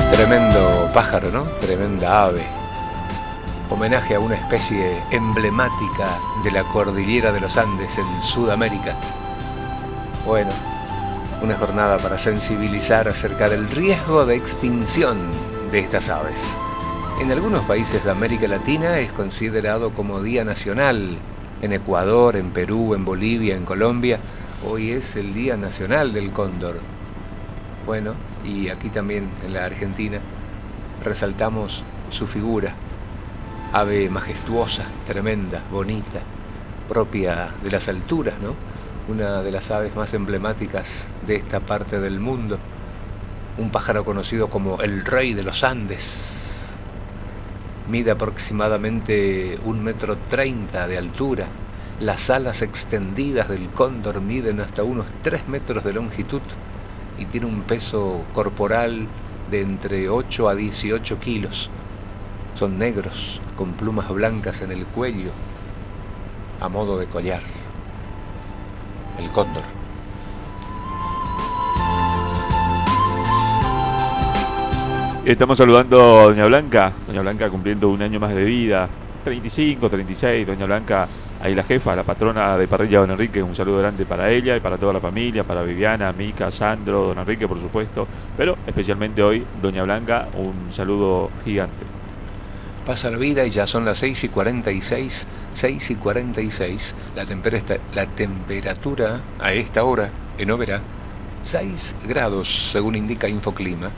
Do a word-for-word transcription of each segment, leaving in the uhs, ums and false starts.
Tremendo pájaro, ¿no? Tremenda ave. Homenaje a una especie emblemática de la cordillera de los Andes en Sudamérica. Bueno, una jornada para sensibilizar acerca del riesgo de extinción de estas aves. En algunos países de América Latina es considerado como Día Nacional. En Ecuador, en Perú, en Bolivia, en Colombia, hoy es el Día Nacional del Cóndor. Bueno, y aquí también en la Argentina resaltamos su figura, ave majestuosa, tremenda, bonita, propia de las alturas, ¿no? Una de las aves más emblemáticas de esta parte del mundo, un pájaro conocido como el rey de los Andes. Mide aproximadamente un metro treinta de altura. Las alas extendidas del cóndor miden hasta unos tres metros de longitud y tiene un peso corporal de entre ocho a dieciocho kilos. Son negros, con plumas blancas en el cuello, a modo de collar. El cóndor. Estamos saludando a Doña Blanca. Doña Blanca cumpliendo un año más de vida. treinta y cinco, treinta y seis. Doña Blanca, ahí la jefa, la patrona de Parrilla Don Enrique. Un saludo grande para ella y para toda la familia, para Viviana, Mica, Sandro, Don Enrique, por supuesto. Pero especialmente hoy, Doña Blanca, un saludo gigante. Pasa la vida y ya son las seis y cuarenta y seis, seis y cuarenta y seis. La, temper- la temperatura a esta hora en Oberá, seis grados, según indica Infoclima.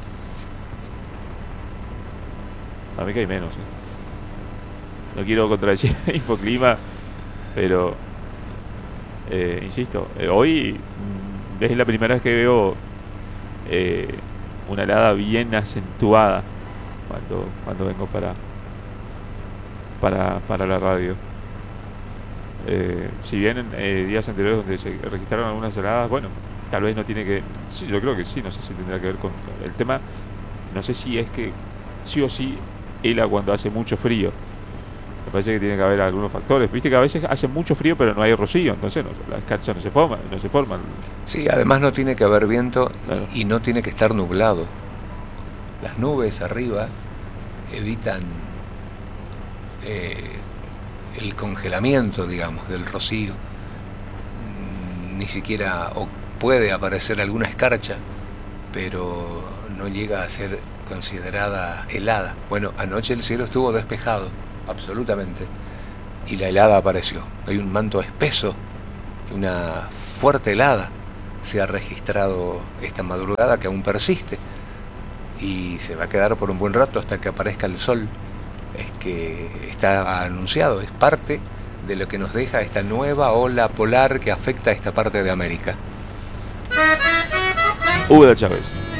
A mí que hay menos, ¿eh? No quiero contradecir a Infoclima, pero eh, insisto, eh, hoy mm, es la primera vez que veo eh, una helada bien acentuada cuando, cuando vengo para, para, para la radio. Eh, si bien en eh, días anteriores donde se registraron algunas heladas, bueno, tal vez no tiene que... Sí, yo creo que sí, no sé si tendrá que ver con el tema, no sé si es que sí o sí hela cuando hace mucho frío. Me parece que tiene que haber algunos factores. Viste que a veces hace mucho frío pero no hay rocío, entonces no, las escarchas no se forman, no se forman. Sí, además no tiene que haber viento, claro, y no tiene que estar nublado. Las nubes arriba evitan eh, el congelamiento, digamos, del rocío. Ni siquiera o puede aparecer alguna escarcha, pero no llega a ser considerada helada. Bueno, anoche el cielo estuvo despejado, absolutamente, y la helada apareció. Hay un manto espeso y una fuerte helada se ha registrado esta madrugada, que aún persiste y se va a quedar por un buen rato hasta que aparezca el sol. Es que está anunciado, es parte de lo que nos deja esta nueva ola polar que afecta a esta parte de América. Hugo de Chávez.